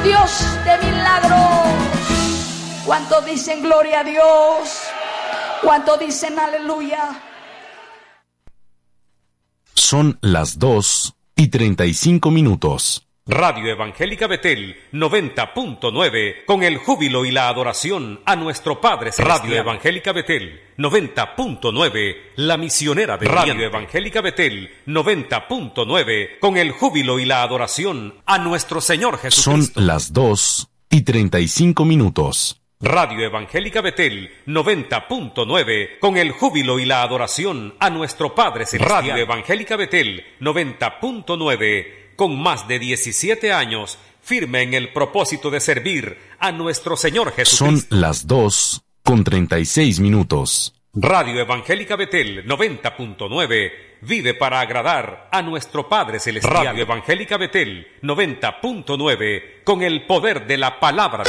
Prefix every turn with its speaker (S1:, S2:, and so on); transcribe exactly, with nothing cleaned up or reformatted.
S1: Dios de milagros. ¿Cuántos dicen gloria a Dios? ¿Cuántos dicen aleluya?
S2: Son las dos y treinta y cinco minutos.
S3: Radio Evangélica Betel noventa punto nueve, con el júbilo y la adoración a nuestro Padre Celestial. Radio Evangélica Betel noventa punto nueve, la misionera de Radio Evangélica Betel noventa punto nueve, con el júbilo y la adoración a nuestro Señor Jesucristo.
S2: Son las dos y treinta y cinco minutos.
S3: Radio Evangélica Betel noventa punto nueve, con el júbilo y la adoración a nuestro Padre Celestial. Radio Evangélica Betel noventa punto nueve, con más de diecisiete años, firme en el propósito de servir a nuestro Señor Jesucristo.
S2: Son las dos con treinta y seis minutos.
S3: Radio Evangélica Betel noventa punto nueve, vive para agradar a nuestro Padre Celestial. Radio Evangélica Betel noventa punto nueve, con el poder de la palabra.